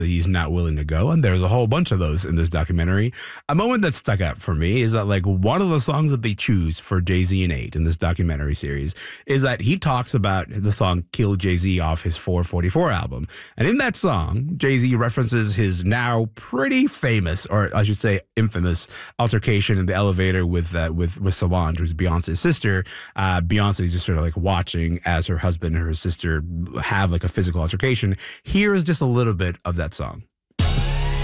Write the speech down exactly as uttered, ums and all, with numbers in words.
he's not willing to go. And there's a whole bunch of those in this documentary. A moment that stuck out for me is that like one of the songs that they choose for Jay-Z and eight in this documentary series is that he talks about the song Kill Jay-Z off his four forty-four album. And in that song, Jay-Z references his now pretty famous, or I should say infamous, altercation in the elevator with uh, with, with Solange, who's Beyonce's sister. Uh, Beyonce is just sort of like watching as her husband and her sister have like a physical altercation. Here is just a little bit of that song.